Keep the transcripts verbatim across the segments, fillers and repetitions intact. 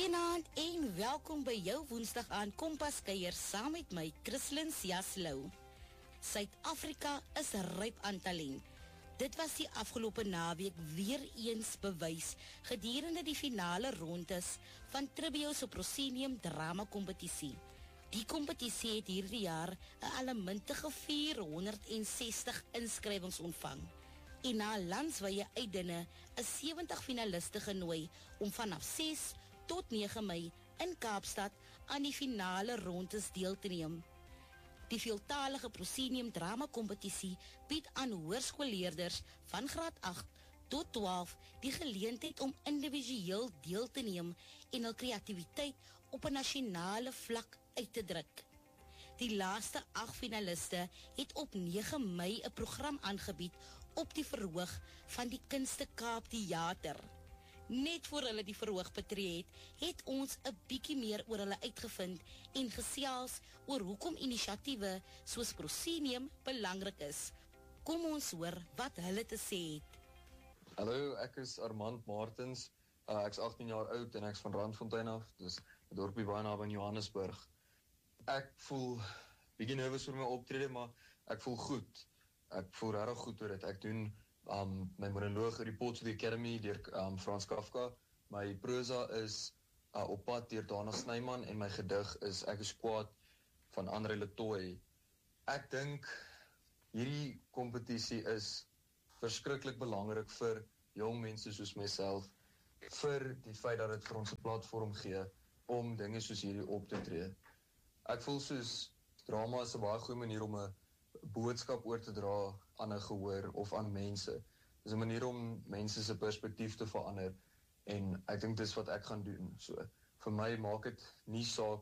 Goeienaand en welkom by jou woensdag aan Kompas kuier saam met my, Christlyn Siaslou. Suid-Afrika is ryp aan talent. Dit was die afgelope naweek weer eens bewys gedurende die finale rondes van Tribio se Proscenium drama kompetisie. Die kompetisie het hierdie jaar 'n allemintige vierhonderdsestig inskrywings ontvang. En na landswye uitdinne is sewentig finaliste genooi om vanaf ses tot nege Mei in Kaapstad aan die finale rondes deel te neem. Die veeltalige Proscenium drama kompetisie bied aan hoërskoolleerders van graad agt tot twaalf die geleentheid om individueel deel te neem en hul kreatiwiteit op 'n nasionale vlak uit te druk. Die laaste agt finaliste het op nege Mei 'n program aangebied op die verhoog van die Kunste Kaap Theater. Net voor hulle die verhoog betree het, het ons 'n bietjie meer oor hulle uitgevind en gesels oor hoekom inisiatiewe soos Proscenium belangrik is. Kom ons hoor wat hulle te sê het. Hallo, ek is Armand Martens. Uh, ek is agttien jaar oud en ek is van Randfontein af, dus 'n dorpie baie naby aan Johannesburg. Ek voel bietjie nervus oor my optrede, maar ek voel goed. Ek voel regtig goed oor dit. Ek doen Um, my monoloog oor die Pots of the Academy deur um, Frans Kafka. My prosa is uh, op pad deur Dana Snyman en my gedig is Ek is kwaad van André Letoy. Ek dink hierdie kompetisie is verskriklik belangrik vir jong mense soos myself, vir die feit dat dit vir ons 'n platform gee om dinge soos hierdie op te tree. Ek voel soos drama is 'n baie goeie manier om 'n boodskap oor te dra aan 'n gehoor of aan mense. Dit is 'n manier om mense se perspektief te verander en ek dink dis wat ek gaan doen. So vir my maak dit nie saak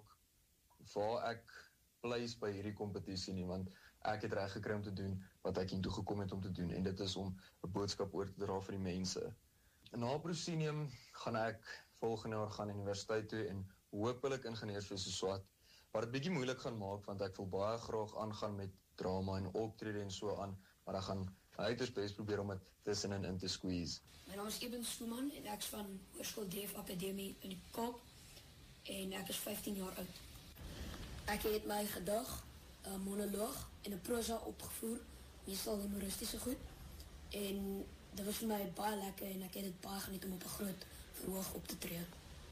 waar ek pleis by hierdie kompetisie nie, want ek het reg gekry om te doen wat ek hiertoe gekom het om te doen en dit is om 'n boodskap oor te dra vir die mense. Na Proscenium gaan ek volgende jaar gaan universiteit toe en hopelik ingenieurswese swat, wat dit bietjie moeilik gaan maak want ek wil baie graag aangaan met drama en optrede en so aan, maar ek gaan my uiters best probeer om dit tussenin in te squeeze. My naam is Eben Stoeman en ek is van Hoërskool Dreef Akademie in die Kaap en ek is vyftien jaar oud. Ek het my gedig, 'n monoloog en 'n prosa opgevoer, meestal humoristische goed, en dit was vir my baie lekker en ek het dit baie geniet om op 'n groot verhoog op te tree.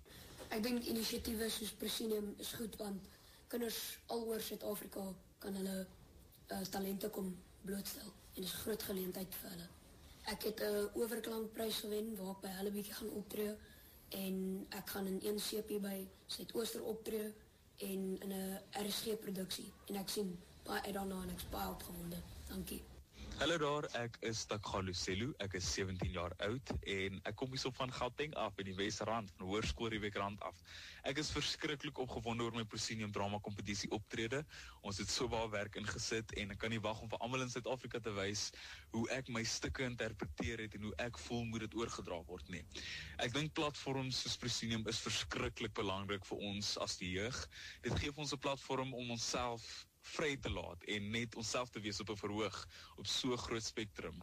Ek dink inisiatiewe soos Proscenium is goed want kinders al oor Suid-Afrika kan hulle uh, talente kom blootstel en is 'n groot geleentheid vir hulle. Ek het 'n uh, oorklankprys gewen waar ek by hulle bietjie gaan optree en ek gaan in een C P by Suidooster optree en in 'n R S G-produksie en ek sien baie uit daarna en ek is baie opgewonde. Dankie. Hallo daar, ek is Takgalo Selu, ek is sewentien jaar oud en ek kom hierso van Gauteng af in die Wesrand, van Hoërskool Riebeekrand af. Ek is verskriklik opgewonde oor my Proscenium drama kompetisie optrede. Ons het so baie werk ingesit en ek kan nie wag om vir almal in Suid-Afrika te wys hoe ek my stukke interpreteer het en hoe ek voel moet dit oorgedra word nie. Ek dink platforms soos Proscenium is verskriklik belangrik vir ons as die jeug. Dit gee ons 'n platform om onsself vry te laat en net onsself te wees op 'n verhoog op so groot spektrum.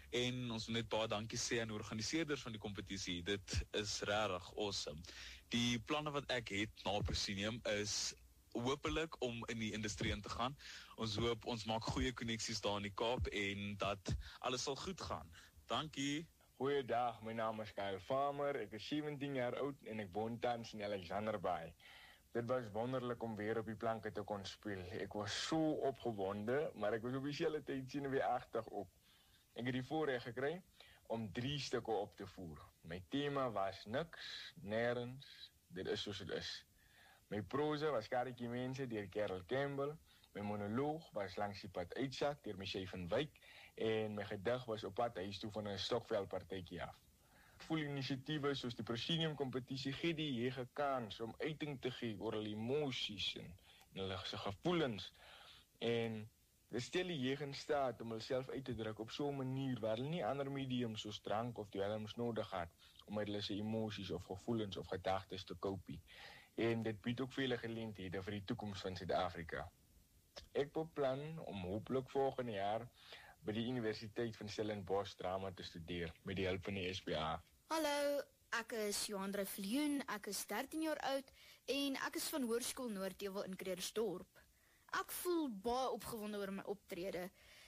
En ons wil net baie dankie sê aan die organiseerders van die kompetisie. Dit is regtig awesome. Die planne wat ek het na Proscenium is hopelik om in die industrie in te gaan. Ons hoop ons maak goeie koneksies daar in die Kaap en dat alles sal goed gaan. Dankie. Goeiedag, my naam is Kyle Farmer. Ek is sewentien jaar oud en ek woon tans in Alexanderbaai. Dit was wonderlik om weer op die planke te kon speel. Ek was so opgewonde, maar ek was op dieselfde tyd senuweeagtig ook. Ek het die voorreg gekry om drie stukke op te voer. My tema was niks, nêrens, dit is soos dit is. My prosa was Karretjie Mense deur Karel Campbell. My monoloog was Langs die pad uitsak deur Michelle van Wyk en my gedig was Op pad huis toe van 'n stokveldpartytjie af. Voel inisiatiewe soos die Proscenium kompetisie gee die jeug 'n kans om uiting te gee oor hulle emosies en, en hulle se gevoelens en dit stel die jeug in staat om hulself uit te druk op so 'n manier waar hulle nie ander mediums soos drank of dwelms nodig het om uit hulle se emosies of gevoelens of gedagtes te kopie. En dit bied ook vele geleenthede vir die toekoms van Suid-Afrika. Ek beplan om hopelik volgende jaar by die Universiteit van Stellenbosch drama te studeer met die hulp van die S B A. Hallo, Ek is Johandra Viljoen, ek is dertien jaar oud en ek is van Hoërskool Noordheuwel in Creersdorp. Ek voel baie opgewonde oor my optrede.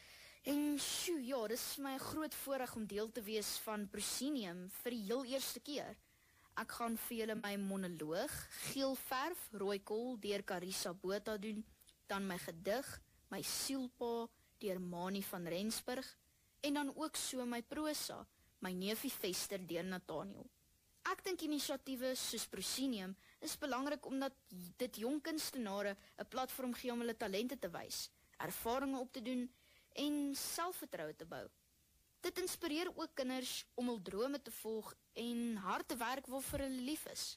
En sjoe, ja, dis vir my 'n groot voorreg om deel te wees van Proscenium vir die heel eerste keer. Ek gaan vir julle my monoloog, Geel verf, rooi kool, deur Carissa Botha doen, dan my gedig, my sielpa, deur Mani van Rensburg, en dan ook so my prosa, my neefie Vester deur Nathaniel. Ek dink inisiatiewe soos Proscenium is belangrik omdat dit jong kunstenare 'n platform gee om hulle talente te wys, ervarings op te doen en selfvertroue te bou. Dit inspireer ook kinders om hul drome te volg en hard te werk waarvoor hulle lief is.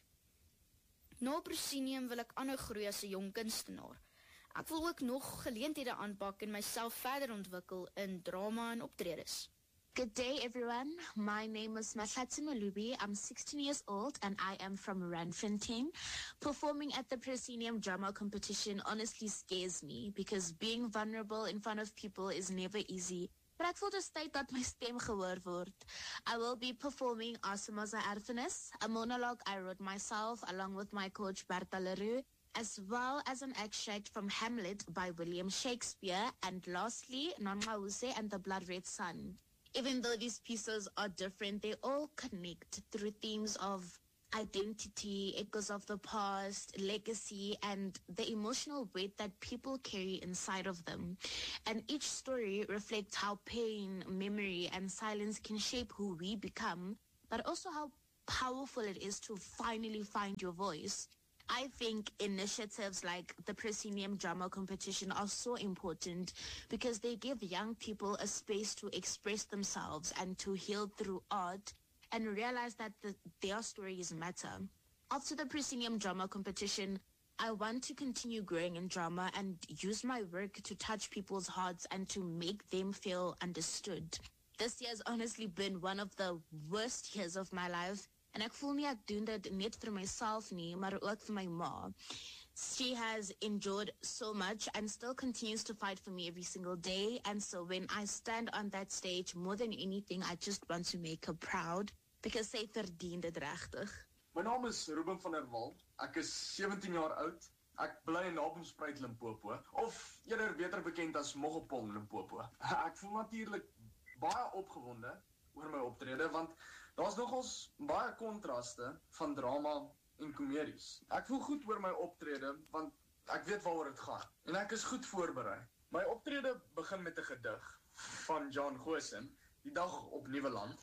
Na Proscenium wil ek aanhou groei as 'n jong kunstenaar. Ek wil ook nog geleenthede aanpak en myself verder ontwikkel in drama en optredes. Good day, everyone. My name is Mahlatsi Malubi. I'm sixteen years old and I am from Randfontein. Performing at the Proscenium Drama Competition honestly scares me because being vulnerable in front of people is never easy. But ek voel dis tyd dat my stem gehoor word. I will be performing Asomaza Erfenis, a monologue I wrote myself along with my coach Bertha Leroux, as well as an extract from Hamlet by William Shakespeare, and lastly, Nonqawuse and the Blood Red Sun. Even though these pieces are different, they all connect through themes of identity, echoes of the past, legacy, and the emotional weight that people carry inside of them. And each story reflects how pain, memory, and silence can shape who we become, but also how powerful it is to finally find your voice. I think initiatives like the Proscenium Drama Competition are so important because they give young people a space to express themselves and to heal through art and realize that the, their stories matter. After the Proscenium Drama Competition, I want to continue growing in drama and use my work to touch people's hearts and to make them feel understood. This year has honestly been one of the worst years of my life. En ek voel nie ek doen dit net vir myself nie, maar ook vir my ma. She has endured so much and still continues to fight for me every single day. And so when I stand on that stage, more than anything, I just want to make her proud because sy verdien dit regtig. My naam is Ruben van der Walt. Ek is seventeen jaar oud. Ek bly in Naboomspruit, Limpopo, of eerder beter bekend as Moggopong, Limpopo. Ek voel natuurlik baie opgewonde oor my optrede, want daar's nogals baie kontraste van drama en komedies. Ek voel goed oor my optrede, want ek weet waaroor dit gaan. En ek is goed voorberei. My optrede begin met 'n gedig van Jan Goosen, Die dag op Nuwe Land.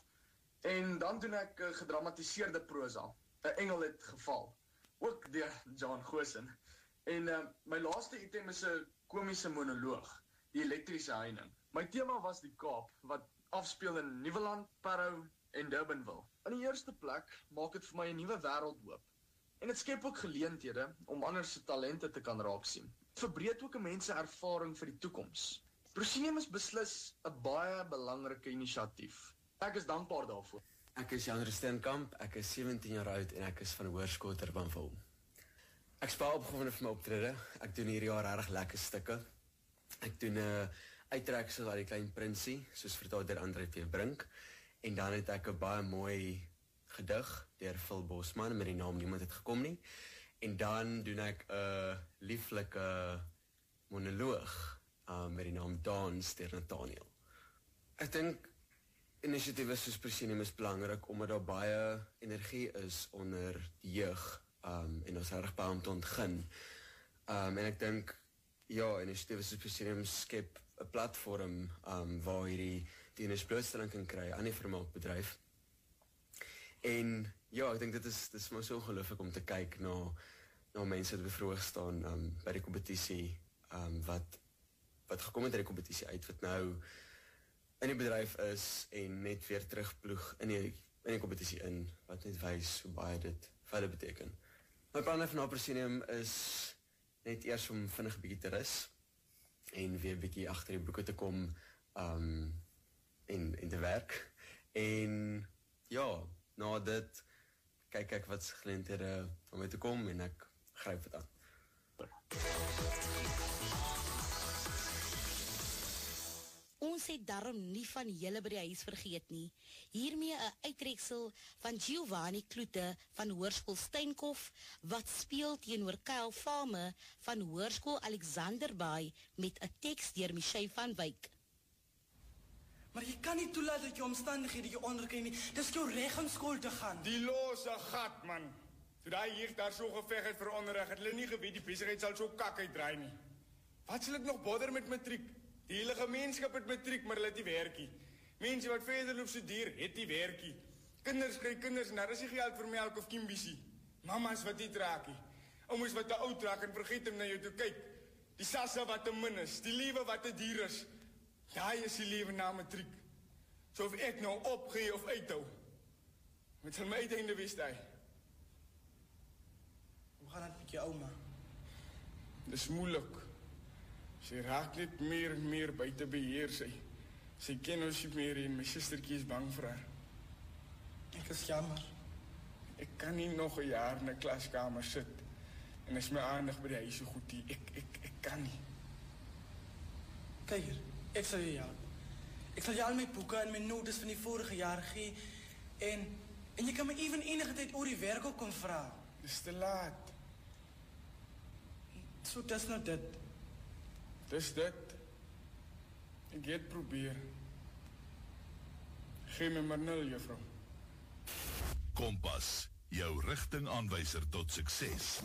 En dan doen ek 'n gedramatiseerde prosa, 'n engel het geval, ook deur Jan Goosen. En uh, my laaste item is 'n komiese monoloog, Die elektriese heining. My tema was die Kaap, wat afspeel in Nieuweland, Parow en Durbanville. In die eerste plek maak dit vir my 'n nuwe wêreld oop. En dit skep ook geleenthede om ander se talente te kan raak sien. Dit verbreed ook 'n mens se ervaring vir die toekoms. Proscenium is beslis 'n baie belangrike inisiatief. Ek is dankbaar daarvoor. Ek is Jan Steenkamp, ek is seventeen jaar oud en ek is van Hoërskool Durbanville. Ek is baie opgewonde vir my optrede. Ek doen hierdie jaar regtig lekker stukke. Ek doen 'n uh, uittreksel uit die Klein Prinsie, soos vertaal deur Andre P. Brink. En dan het ek 'n baie mooi gedig deur Phil Bosman met die naam Niemand het gekom nie. En dan doen ek 'n uh, lieflike monoloog uh, met die naam Dans deur Nathaniel. Ek dink inisiatiewe soos Proscenium is belangrik omdat daar baie energie is onder die jeug um, en ons reg baie om te ontgin. Um, en ek dink ja, inisiatiewe soos Proscenium skep 'n platform um, waar hierdie tieners blootstelling kan kry aan die vermaakbedryf. En ja, ek dink dit is dit is maar so ongelooflik om te kyk na na mense wat bevroeg staan um, by die kompetisie um, wat wat gekom het uit die kompetisie uit wat nou in die bedryf is en net weer terugploeg in die in die kompetisie in wat net wys hoe baie dit vir hulle beteken. My planne vir na Proscenium is net eers om vinnig 'n bietjie te rus en weer 'n bietjie agter die boeke te kom um, en, en te werk. En ja, na dit kyk ek wat se geleenthede om mee te kom en ek gryp dit aan. Ons het daarom nie van julle by die huis vergeet nie. Hiermee 'n uitreksel van Giovanni Kloete van Hoërskool Steenkof, wat speel teenoor Kyle Fame van Hoërskool Alexanderbaai met 'n teks deur Michelle van Wyk. Maar jy kan nie toelaat dat jou omstandighede jou onderkry nie. Dis jou reg om skool te gaan. Die lose gat, man. Toe daai jeug daar so geveg het vir onderrig, het hulle nie geweet die besigheid sal so kak uitdraai nie. Wat sal ek nog bodder met matriek? Die hele gemeenskap het matriek, maar hulle het nie werkie. Mense wat verder loop studeer, het nie werkie. Kinders kry kinders en daar is nie geld vir melk of kiembiesie. Mamas wat nie traakie. Oumas wat te oud raak en vergeet om na jou te kyk. Die sassa wat te min is, die liewe wat te duur is. Daai is die lewe na matriek. So of ek nou opgee of uithou. Met sal my uiteinde wees daai. Hoe gaan dit met jou ouma? Dis moeilik. Sy raak net meer en meer buite beheer sy. Sy ken ons nie meer en my sustertjie is bang vir haar. Ek is jammer. Ek kan nie nog 'n jaar in 'n klaskamer sit. En is my aandag by die huis so goed nie. Ek, ek, ek kan nie. Kyk hier, ek sal jou help. Ek sal jou al my boeke en my notes van die vorige jaar gee. En, en jy kan my even enige tyd oor die werk ook kom vra. Dis te laat. So dis nou dit. Dis dit. Ek het probeer. Gee my maar nul, juffrou. Kompas, jou rigtingaanwyser tot sukses.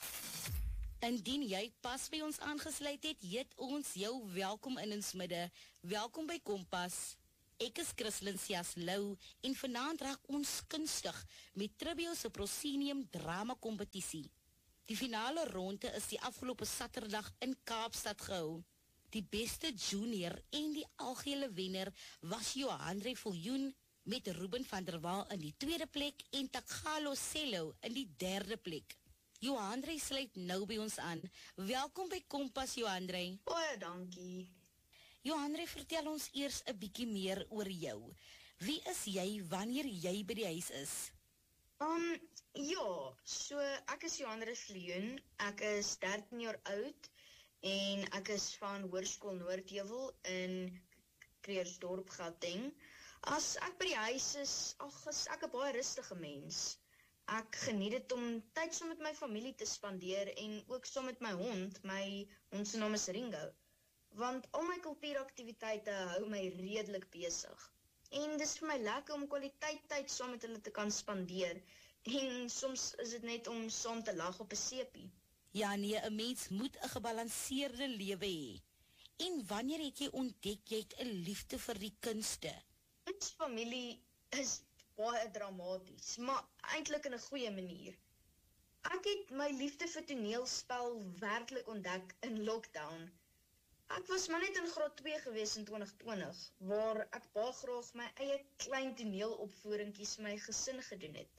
Indien jy pas by ons aangesluit het, heet ons jou welkom in ons midde. Welkom by Kompas. Ek is Christlyn Siaslou en vanaand raak ons kunstig met Tribio se Proscenium drama kompetisie. Die finale ronde is die afgelope Saterdag in Kaapstad gehou. Die beste junior en die algehele wenner was Johandre Viljoen met Ruben van der Waal in die tweede plek en Takgalo Cello in die derde plek. Johandre sluit nou by ons aan. Welkom by Kompas, Johandre. Baie dankie. Johandre, vertel ons eers 'n bietjie meer oor jou. Wie is jy wanneer jy by die huis is? Um, ja, so ek is Johandre Viljoen, ek is dertien jaar oud en ek is van Hoërskool Noordheuwel in Kreersdorp, Gauteng. As ek by die huis is, ag, is ek 'n baie rustige mens. Ek geniet dit om tyd saam met my familie te spandeer en ook saam met my hond, my hond se naam is Ringo. Want al my kultuuraktiwiteite hou my redelik besig. En dis vir my lekker om kwaliteit tyd saam met hulle te kan spandeer. En soms is dit net om saam te lag op 'n seepie. Ja nee, 'n mens moet 'n gebalanseerde lewe hê. En wanneer het jy ontdek jy het 'n liefde vir die kunste? Ons familie is baie dramaties, maar eintlik in 'n goeie manier. Ek het my liefde vir toneelspel werklik ontdek in lockdown. Ek was maar net in graad twee gewees in twintig twintig, waar ek baie graag my eie klein toneelopvoeringkies vir my gesin gedoen het.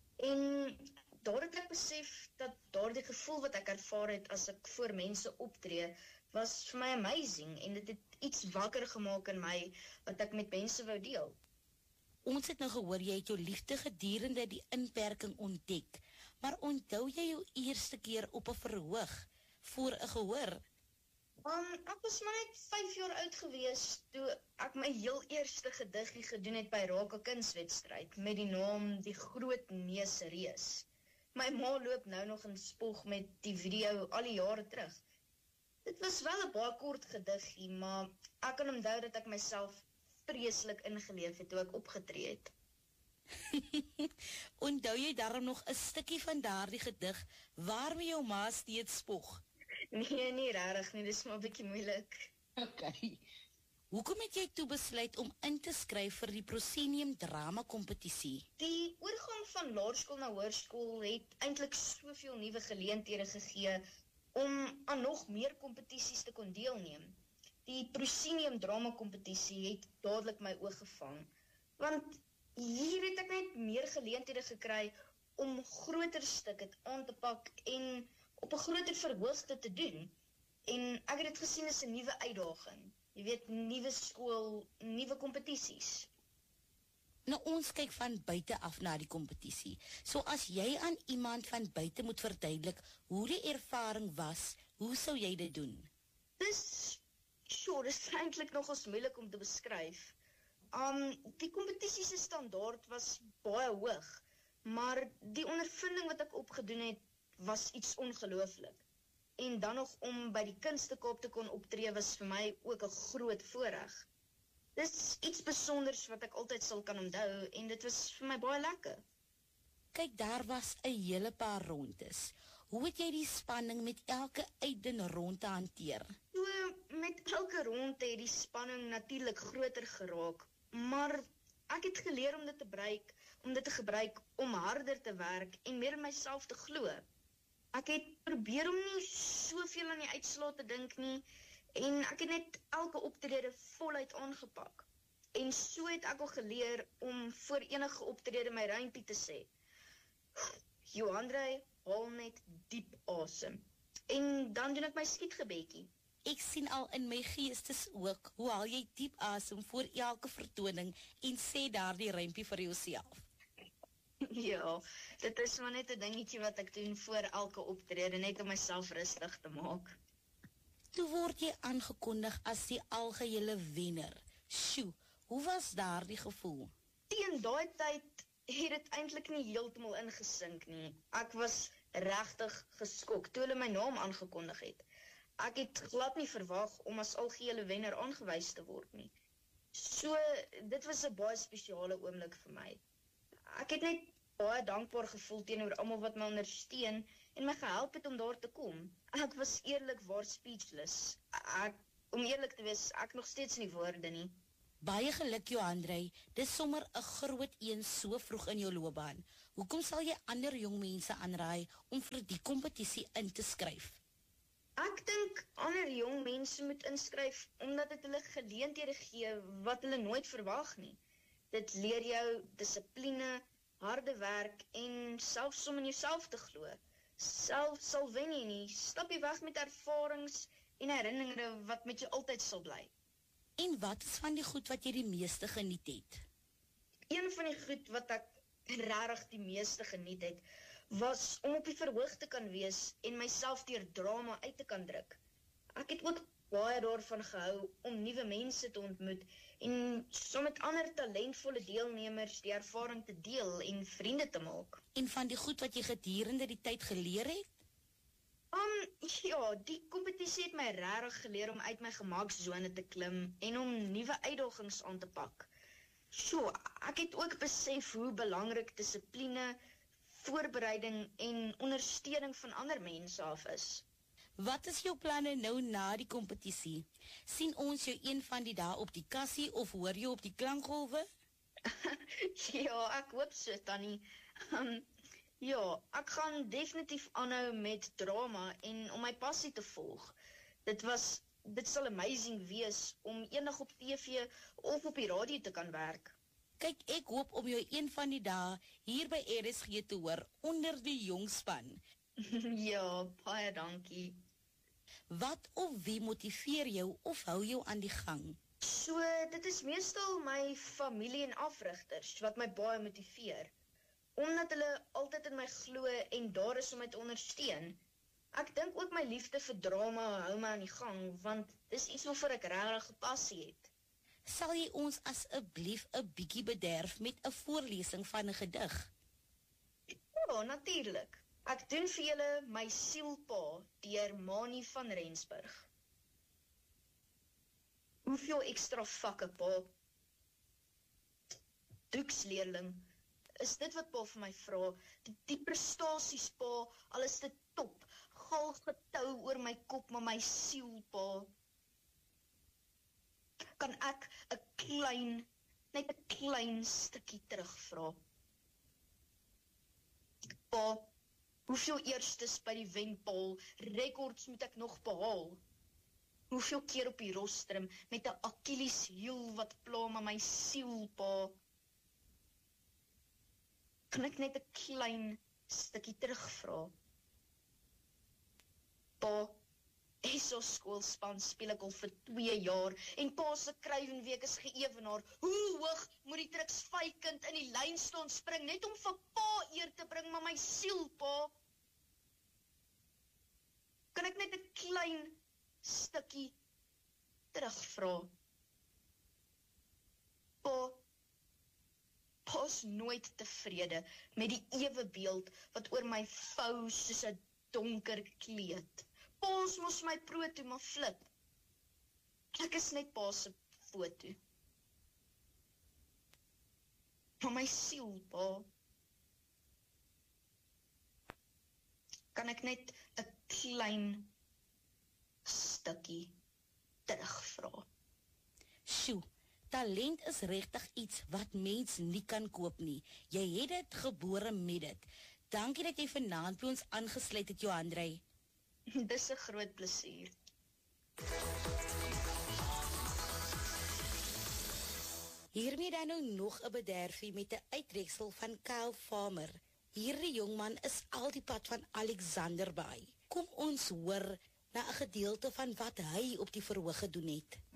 En daar het ek besef dat daardie gevoel wat ek ervaar het as ek voor mense optree, was vir my amazing en dit het iets wakker gemaak in my wat ek met mense wou deel. Ons het nou gehoor jy het jou liefde gedurende die inperking ontdek, maar onthou jy jou eerste keer op 'n verhoog voor 'n gehoor? Um, ek was maar net vyf jaar oud gewees toe ek my heel eerste gediggie gedoen het by Rake Kunswedstryd met die naam Die Groot Neus Reus. My ma loop nou nog in spog met die video al die jare terug. Dit was wel 'n baie kort gediggie, maar ek kan onthou dat ek myself vreeslik ingeleef het toe ek opgetree het. Onthou jy daarom nog 'n stukkie van daardie gedig waarmee jou ma steeds spog? Nee, nie regtig nie, dis maar 'n bietjie moeilik. Okay. Hoekom het jy toe besluit om in te skryf vir die Proscenium drama kompetisie? Die oorgang van laerskool na hoërskool het eintlik soveel nuwe geleenthede gegee om aan nog meer kompetisies te kon deelneem. Die Proscenium drama kompetisie het dadelik my oog gevang, want hier het ek net meer geleenthede gekry om groter stukke aan te pak en op 'n groter verhoogte te doen. En ek het dit gesien as 'n nuwe uitdaging. Jy weet, nuwe skool, nuwe kompetisies. Nou, ons kyk van buite af na die kompetisie. So as jy aan iemand van buite moet verduidelik hoe die ervaring was, hoe sou jy dit doen? Dis Sure, dit is eintlik nogals moeilik om te beskryf. Um, die kompetisie se standaard was baie hoog, maar die ondervinding wat ek opgedoen het, was iets ongelooflik. En dan nog om by die Kunstekaap te kon optree was vir my ook 'n groot voorreg. Dis iets besonders wat ek altyd sal kan onthou en dit was vir my baie lekker. Kyk, daar was 'n hele paar rondes. Hoe het jy die spanning met elke uitdene ronde hanteer? So, met elke ronde het die spanning natuurlik groter geraak, maar ek het geleer om dit te gebruik, om dit te gebruik om harder te werk en meer in myself te glo. Ek het probeer om nie soveel aan die uitslae te dink nie en ek het net elke optrede voluit aangepak. En so het ek al geleer om voor enige optrede my rympie te sê. Johandre, haal net diep asem. En dan doen ek my skietgebedjie. Ek sien al in my geestes ook, hoe haal jy diep asem voor elke vertoning en sê daar die rympie vir jouself. Ja, dit is maar net 'n dingetjie wat ek doen voor elke optrede, net om myself rustig te maak. Toe word jy aangekondig as die algehele wenner. Sjoe, hoe was daar die gevoel? Teen daai tyd het dit eintlik nie heeltemal ingesink nie. Ek was regtig geskok toe hulle my naam aangekondig het. Ek het glad nie verwag om as algehele wenner aangewys te word nie. So, dit was 'n baie spesiale oomblik vir my. Ek het net baie dankbaar gevoel teenoor almal wat my ondersteun en my gehelp het om daar te kom. Ek was eerlikwaar speechless. Ek, om eerlik te wees, ek nog steeds nie woorde nie. Baie geluk, Johandre. Dis sommer 'n groot een so vroeg in jou loopbaan. Hoekom sal jy ander jong mense aanraai om vir die kompetisie in te skryf? Ek dink ander jong mense moet inskryf omdat dit hulle geleenthede gee wat hulle nooit verwag nie. Dit leer jou dissipline, harde werk en selfs om in jouself te glo. Self sal wen jy nie, stap jy weg met ervarings en herinneringe wat met jou altyd sal bly. En wat is van die goed wat jy die meeste geniet het? Een van die goed wat ek regtig die meeste geniet het, was om op die verhoog te kan wees en myself deur drama uit te kan druk. Ek het ook baie daarvan gehou om nuwe mense te ontmoet en saam met ander talentvolle deelnemers die ervaring te deel en vriende te maak. En van die goed wat jy gedurende die tyd geleer het? Um, ja, die kompetisie het my regtig geleer om uit my gemaaksone te klim en om nuwe uitdagings aan te pak. So, ek het ook besef hoe belangrik dissipline, voorbereiding en ondersteuning van ander mense af is. Wat is jou planne nou na die kompetisie? Sien ons jou een van die dae op die kassie of hoor jy op die klankgolwe? Ja, ek hoop so, Tannie. Um, ja, ek gaan definitief aanhou met drama en om my passie te volg. Dit was, dit sal amazing wees om eendag op T V of op die radio te kan werk. Kyk, ek hoop om jou een van die dae hier by R S G te hoor onder die jongspan. Ja, baie dankie. Wat of wie motiveer jou of hou jou aan die gang? So, dit is meestal my familie en afrigters wat my baie motiveer. Omdat hulle altyd in my glo en daar is om my te ondersteun. Ek dink ook my liefde vir drama hou my aan die gang, want dis iets waarvoor ek regtig passie het. Sal jy ons asseblief 'n bietjie bederf met 'n voorlesing van 'n gedig? Ja, natuurlik. Ek doen vir julle My Sielpa deur Mani van Rensburg. Hoeveel extra vakke, pa? Doeksleerling, is dit wat pa vir my vra? Die, die prestasies, pa, al is dit top. Gal getou oor my kop, maar my siel, pa. Kan ek 'n klein, net 'n klein stukkie terugvra? Pa, hoeveel eerstes by die wenpaal, rekords moet ek nog behaal? Hoeveel keer op die rostrum, met 'n Achilles hiel wat pla maar my siel, pa? Kan ek net 'n klein stukkie terugvra? Pa, S O skoolspan speel ek al vir twee jaar, en pa se krywenweek is geëwenaar. Hoe hoog moet die Trix vyf kind in die lyn staan spring, net om vir pa eer te bring, maar my siel, pa? Kan ek net 'n klein stukkie terugvra. Pa, pa is nooit tevrede met die ewebeeld wat oor my vou soos 'n donker kleed. Pa is mos my proto, maar flip. Ek is net pa se foto. Maar my siel, pa, kan ek net 'n klein stukkie terugvra. Sjoe, talent is regtig iets wat mens nie kan koop nie. Jy het dit gebore met dit. Dankie dat jy vanaand by ons aangesluit het, Johandrey. Dis 'n groot plesier. Hiermee dan nou nog 'n bederfie met 'n uitreksel van Kyle Farmer. Hierdie jongman is al die pad van Alexanderbaai. Kom ons hoor na 'n gedeelte van wat hy op die verhoog gedoen het.